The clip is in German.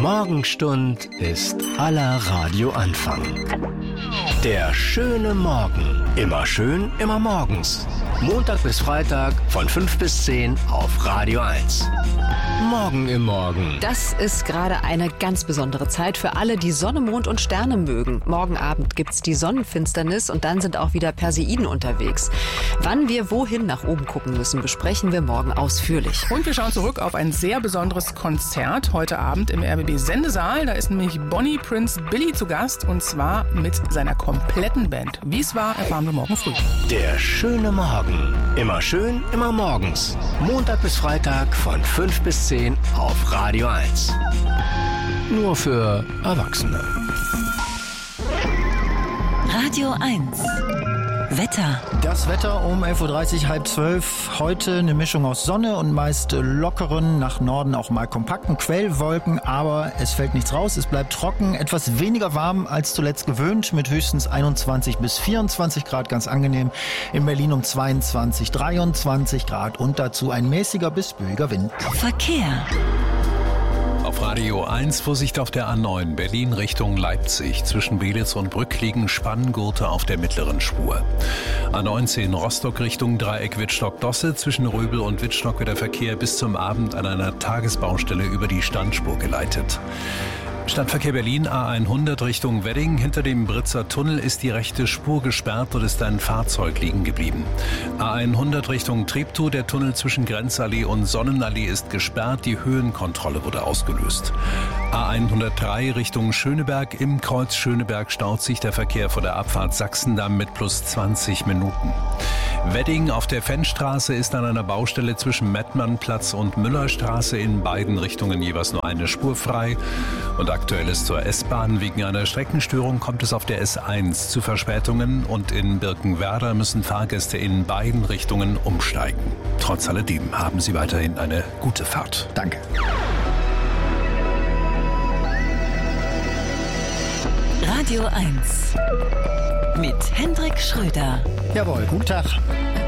Morgenstund ist aller Radioanfang. Der schöne Morgen. Immer schön, immer morgens. Montag bis Freitag von 5 bis 10 auf Radio 1. Morgen im Morgen. Das ist gerade eine ganz besondere Zeit für alle, die Sonne, Mond und Sterne mögen. Morgen Abend gibt's die Sonnenfinsternis und dann sind auch wieder Perseiden unterwegs. Wann wir wohin nach oben gucken müssen, besprechen wir morgen ausführlich. Und wir schauen zurück auf ein sehr besonderes Konzert heute Abend im RBB-Sendesaal. Da ist nämlich Bonnie Prince Billy zu Gast und zwar mit seiner kompletten Band. Wie es war, erfahren wir morgen früh. Der schöne Morgen. Immer schön, immer morgens. Montag bis Freitag von 5 bis 10 auf Radio 1. Nur für Erwachsene. Radio 1. Wetter. Das Wetter um 11.30 Uhr, halb 12. Heute eine Mischung aus Sonne und meist lockeren, nach Norden auch mal kompakten Quellwolken. Aber es fällt nichts raus, es bleibt trocken, etwas weniger warm als zuletzt gewöhnt, mit höchstens 21 bis 24 Grad, ganz angenehm. In Berlin um 22, 23 Grad und dazu ein mäßiger bis böiger Wind. Verkehr. Auf Radio 1 Vorsicht auf der A9 Berlin Richtung Leipzig. Zwischen Belitz und Brück liegen Spanngurte auf der mittleren Spur. A19 Rostock Richtung Dreieck Wittstock-Dosse. Zwischen Röbel und Wittstock wird der Verkehr bis zum Abend an einer Tagesbaustelle über die Standspur geleitet. Stadtverkehr Berlin A100 Richtung Wedding. Hinter dem Britzer Tunnel ist die rechte Spur gesperrt und ist ein Fahrzeug liegen geblieben. A100 Richtung Treptow. Der Tunnel zwischen Grenzallee und Sonnenallee ist gesperrt. Die Höhenkontrolle wurde ausgelöst. A103 Richtung Schöneberg. Im Kreuz Schöneberg staut sich der Verkehr vor der Abfahrt Sachsendamm mit plus 20 Minuten. Wedding auf der Fennstraße ist an einer Baustelle zwischen Mettmannplatz und Müllerstraße in beiden Richtungen jeweils nur eine Spur frei. Und aktuell ist zur S-Bahn. Wegen einer Streckenstörung kommt es auf der S1 zu Verspätungen und in Birkenwerder müssen Fahrgäste in beiden Richtungen umsteigen. Trotz alledem haben Sie weiterhin eine gute Fahrt. Danke. Radio 1. Mit Hendrik Schröder. Jawohl, guten Tag.